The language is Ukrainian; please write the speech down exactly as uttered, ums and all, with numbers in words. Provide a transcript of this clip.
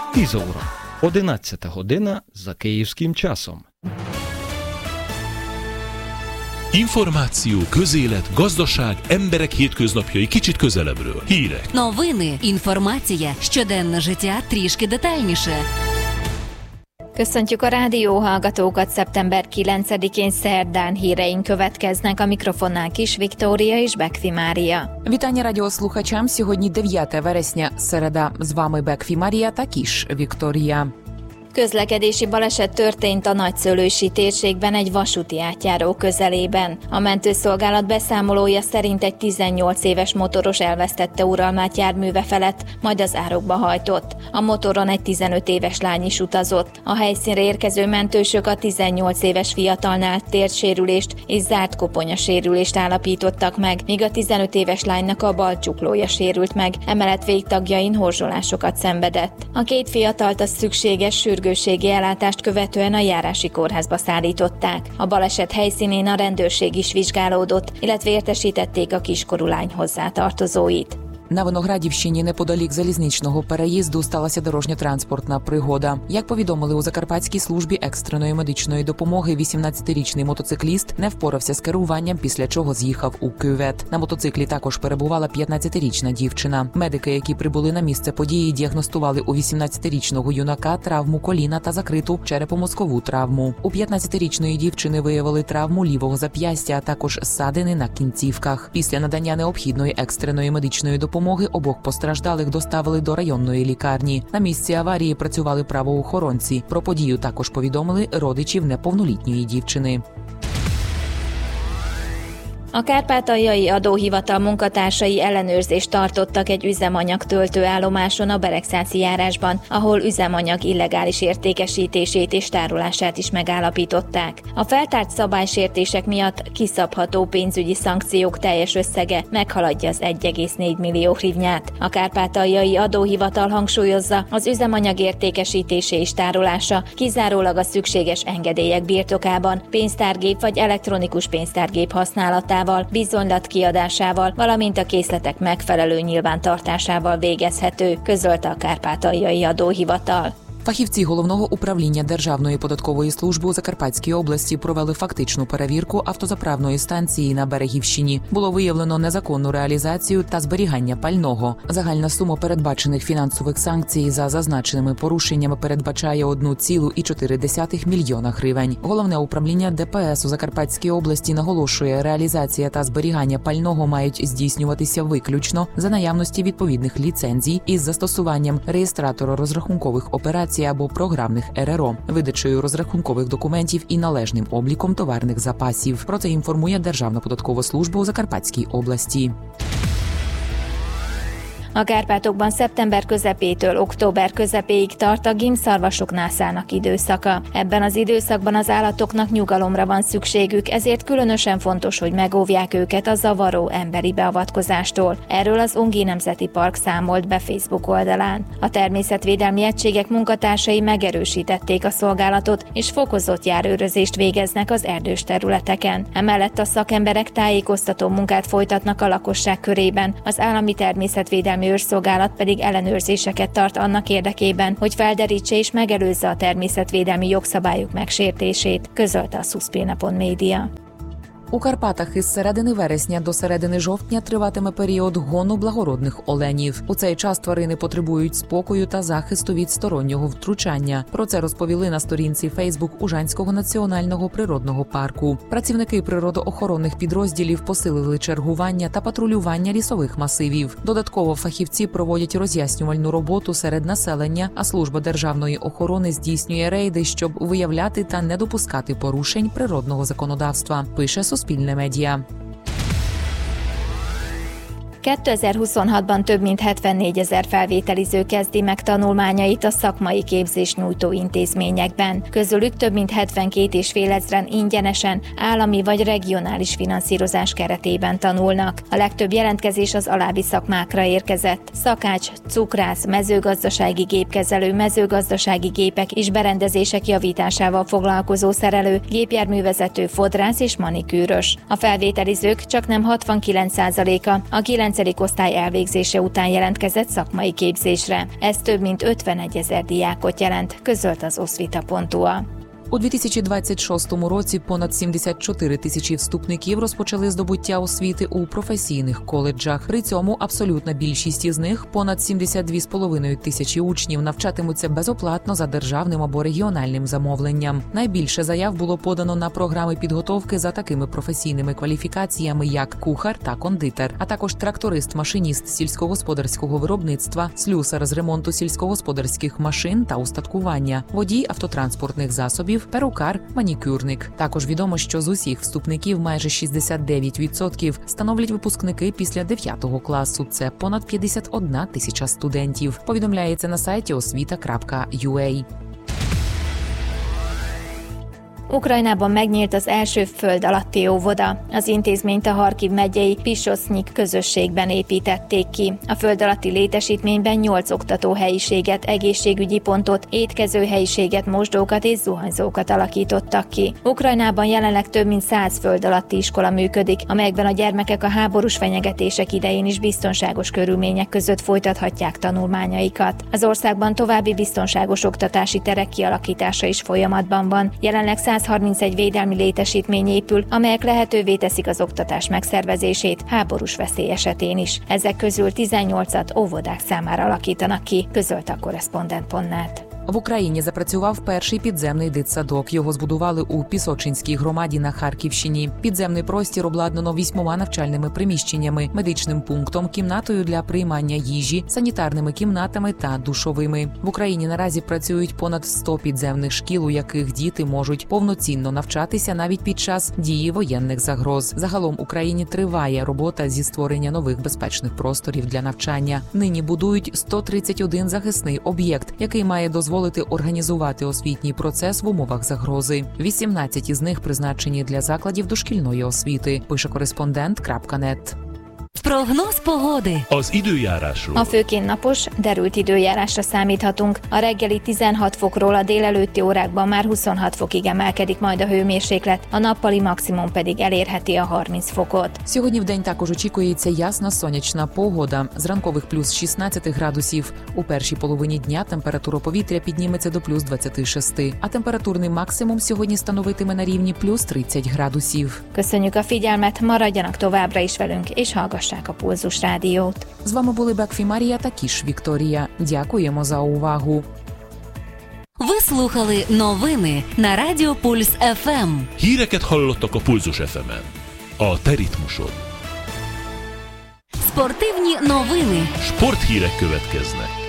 tíz óra. одинадцята година за київським часом. Információ, közélet, gazdaság, emberek hétköznapjai kicsit közelebbről. Hírek. Новини, інформація, щоденне життя трішки детальніше. Köszöntjük a rádióhallgatókat, szeptember kilencedikén szerdán híreink következnek, a mikrofonnál Kis Viktória és Bekfi Mária. Вітання радіослухачам. Сьогодні дев'яте вересня, середа. З вами Бекфі Марія та Кіш Вікторія. Közlekedési baleset történt a Nagyszőlősi térségben egy vasúti átjáró közelében. A mentőszolgálat beszámolója szerint egy tizennyolc éves motoros elvesztette uralmát járműve felett, majd az árokba hajtott. A motoron egy tizenöt éves lány is utazott. A helyszínre érkező mentősök a tizennyolc éves fiatalnál térdsérülést és zárt koponyasérülést állapítottak meg, míg a tizenöt éves lánynak a bal csuklója sérült meg, emellett végtagjain horzsolásokat szenvedett. A két fiatalt a szükséges sürgősségi ellátást követően a járási kórházba szállították. A baleset helyszínén a rendőrség is vizsgálódott, illetve értesítették a kiskorú lány hozzátartozóit. На Виноградівщині неподалік залізничного переїзду сталася дорожньо-транспортна пригода. Як повідомили у Закарпатській службі екстреної медичної допомоги, вісімнадцятирічний мотоцикліст не впорався з керуванням, після чого з'їхав у кювет. На мотоциклі також перебувала п'ятнадцятирічна дівчина. Медики, які прибули на місце події, діагностували у вісімнадцятирічного юнака травму коліна та закриту черепно-мозкову травму. У п'ятнадцятирічної дівчини виявили травму лівого зап'ястя, а також ссадини на кінцівках. Після надання необхідної екстреної медичної допомоги обох постраждалих доставили до районної лікарні. На місці аварії працювали правоохоронці. Про подію також повідомили родичів неповнолітньої дівчини. A Kárpátaljai Adóhivatal munkatársai ellenőrzést tartottak egy üzemanyag töltőállomáson a Beregszászi járásban, ahol üzemanyag illegális értékesítését és tárolását is megállapították. A feltárt szabálysértések miatt kiszabható pénzügyi szankciók teljes összege meghaladja az egy egész négy millió hrivnyát. A Kárpátaljai Adóhivatal hangsúlyozza, az üzemanyag értékesítése és tárolása kizárólag a szükséges engedélyek birtokában, pénztárgép vagy elektronikus pénztárgép használatával, bizonylat kiadásával, valamint a készletek megfelelő nyilvántartásával végezhető, közölte a Kárpátaljai Adóhivatal. Фахівці Головного управління Державної податкової служби у Закарпатській області провели фактичну перевірку автозаправної станції на Берегівщині. Було виявлено незаконну реалізацію та зберігання пального. Загальна сума передбачених фінансових санкцій за зазначеними порушеннями передбачає одну цілу чотири десятих мільйона гривень. Головне управління ДПС у Закарпатській області наголошує, реалізація та зберігання пального мають здійснюватися виключно за наявності відповідних ліцензій із застосуванням реєстратора розрахункових операцій або програмних ер ер о, видачею розрахункових документів і належним обліком товарних запасів. Про це інформує Державна податкова служба у Закарпатській області. A Kárpátokban szeptember közepétől október közepéig tart a gímszarvasok nászának időszaka. Ebben az időszakban az állatoknak nyugalomra van szükségük, ezért különösen fontos, hogy megóvják őket a zavaró emberi beavatkozástól. Erről az Ungi Nemzeti Park számolt be Facebook oldalán. A természetvédelmi egységek munkatársai megerősítették a szolgálatot, és fokozott járőrözést végeznek az erdős területeken. Emellett a szakemberek tájékoztató munkát folytatnak a lakosság körében, az állami természetvédelmi őrszolgálat pedig ellenőrzéseket tart annak érdekében, hogy felderítse és megelőzze a természetvédelmi jogszabályok megsértését, közölte a Suspilna pont media. У Карпатах із середини вересня до середини жовтня триватиме період гону благородних оленів. У цей час тварини потребують спокою та захисту від стороннього втручання. Про це розповіли на сторінці Фейсбук Ужанського національного природного парку. Працівники природоохоронних підрозділів посилили чергування та патрулювання лісових масивів. Додатково фахівці проводять роз'яснювальну роботу серед населення, а служба державної охорони здійснює рейди, щоб виявляти та не допускати порушень природного законодавства, пише Suspilna Media. kétezer-huszonhatban több mint hetvennégyezer felvételiző kezdi meg tanulmányait a szakmai képzés nyújtó intézményekben. Közülük több mint hetvenkét és fél ezren ingyenesen, állami vagy regionális finanszírozás keretében tanulnak. A legtöbb jelentkezés az alábbi szakmákra érkezett: szakács, cukrász, mezőgazdasági gépkezelő, mezőgazdasági gépek és berendezések javításával foglalkozó szerelő, gépjárművezető, fodrász és manikűrös. A felvételizők csaknem hatvankilenc százaléka, a kilenc kilencedik osztály elvégzése után jelentkezett szakmai képzésre. Ez több mint ötvenegyezer diákot jelent, közölt az osvita pont ю а. У дві тисячі двадцять шостому році понад сімдесят чотири тисячі вступників розпочали здобуття освіти у професійних коледжах. При цьому абсолютна більшість із них, понад сімдесят дві з половиною тисячі учнів, навчатимуться безоплатно за державним або регіональним замовленням. Найбільше заяв було подано на програми підготовки за такими професійними кваліфікаціями, як кухар та кондитер, а також тракторист-машиніст сільськогосподарського виробництва, слюсар з ремонту сільськогосподарських машин та устаткування, водій автотранспортних засобів, перукар, манікюрник. Також відомо, що з усіх вступників майже шістдесят дев'ять відсотків становлять випускники після дев'ятого класу. Це понад п'ятдесят одна tисяча студентів. Повідомляється на сайті освіта крапка ю а. Ukrajnában megnyílt az első föld alatti óvoda. Az intézményt a Harkiv megyei Pisosznyik közösségben építették ki. A föld alatti létesítményben nyolc oktatóhelyiséget, egészségügyi pontot, étkezőhelyiséget, mosdókat és zuhanyzókat alakítottak ki. Ukrajnában jelenleg több mint száz föld alatti iskola működik, amelyekben a gyermekek a háborús fenyegetések idején is biztonságos körülmények között folytathatják tanulmányaikat. Az országban további biztonságos oktatási terek kialakítása is folyamatban van. Jelenleg száz harmincegy védelmi létesítmény épül, amelyek lehetővé teszik az oktatás megszervezését háborús veszély esetén is. Ezek közül tizennyolcat óvodák számára alakítanak ki, közölte a korrespondent pont net. В Україні запрацював перший підземний дитсадок. Його збудували у Пісочинській громаді на Харківщині. Підземний простір обладнано вісьмома навчальними приміщеннями, медичним пунктом, кімнатою для приймання їжі, санітарними кімнатами та душовими. В Україні наразі працюють понад сто підземних шкіл, у яких діти можуть повноцінно навчатися навіть під час дії воєнних загроз. Загалом в Україні триває робота зі створення нових безпечних просторів для навчання. Нині будують сто тридцять один захисний об'єкт, який має дозволити організувати освітній процес в умовах загрози. вісімнадцять із них призначені для закладів дошкільної освіти, пише кореспондент крапка нет. Прогноz pogody. Az időjárásról. A főként napos, derült időjárásra számíthatunk. A reggeli tizenhat fokról a délelőtti órákban már huszonhat fokig emelkedik majd a hőmérséklet, a nappali maximum pedig elérheti a harminc fokot. Сьогодні вдень також очікується ясна сонячна погода. З ранкових плюс шістнадцять градусів. У першій половині дня температура повітря підніметься до плюс двадцять шість, а температурний максимум сьогодні становитиме на рівні плюс тридцять градусів. Köszönjük a figyelmet, maradjanak továbbra is velünk, és hallgassák a Pulzus Rádiót. З вами були Бекфі Марія та Кіш Вікторія. Дякуємо за увагу. Ви слухали новини на Радіо Пульс еф ем. Híreket hallottak a Pulzus еф емен. A te ritmusod. Спортивні новини. Sporthírek következnek.